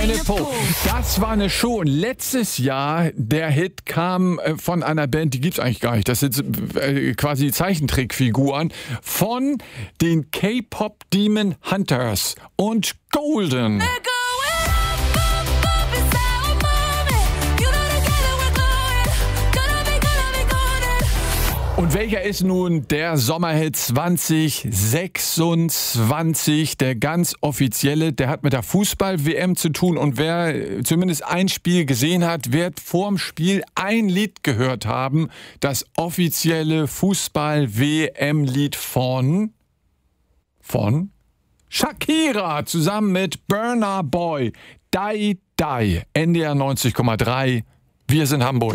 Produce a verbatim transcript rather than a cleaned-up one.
Eine Po. Das war eine Show. Und letztes Jahr, der Hit kam äh, von einer Band, die gibt's eigentlich gar nicht. Das sind äh, quasi Zeichentrickfiguren von den K-Pop Demon Hunters und Golden. Und welcher ist nun der Sommerhit zwanzig sechsundzwanzig, der ganz offizielle? Der hat mit der Fußball-W M zu tun. Und wer zumindest ein Spiel gesehen hat, wird vorm Spiel ein Lied gehört haben. Das offizielle Fußball-W M-Lied von... von... Shakira zusammen mit Burna Boy. Die, die. N D R neunzig Komma drei. Wir sind Hamburg.